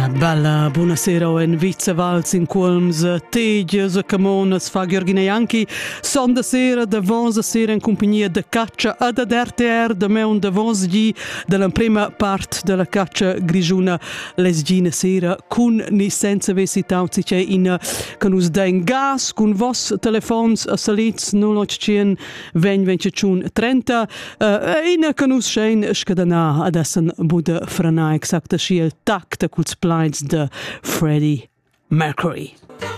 Bella buonasera en Vice Vals in Qualms, Tegias e Camonas fa Gheorghine Anchi, son da sera davons a sera in compagnia de Caccia e da RTR da meun davons gi della prima part della Caccia Grigiuna lesgina sera cun ni senza vesi tauzi c'è in che nus den gas cun vos telefons a salits 0800 20 30 in che nus schein scadana adesso bude frana exacta schi il tacta culs plains de Freddie Mercury.